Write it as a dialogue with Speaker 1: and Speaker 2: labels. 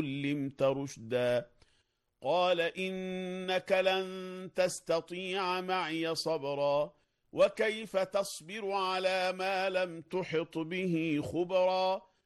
Speaker 1: علمت رشدا قال إنك لن تستطيع معي صبرا وكيف تصبر على ما لم تحط به خبرا